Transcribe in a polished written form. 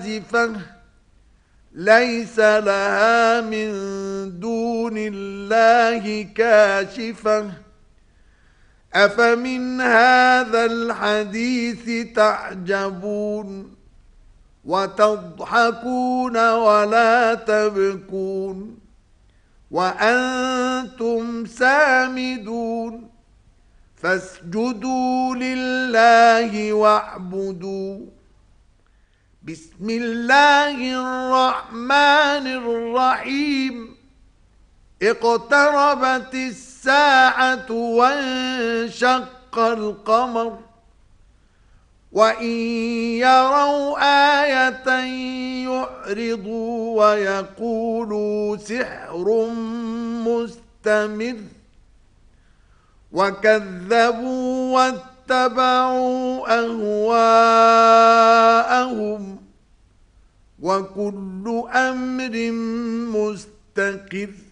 آزفة ليس لها من دون الله كاشفة أفمن هذا الحديث تعجبون وتضحكون ولا تبكون وأنتم سامدون فاسجدوا لله واعبدوا. بسم الله الرحمن الرحيم. اقتربت الساعة وانشق القمر وإن يروا آية يعرضوا ويقولوا سحر مستمر وكذبوا واتبعوا أهواءهم وكل أمر مستقر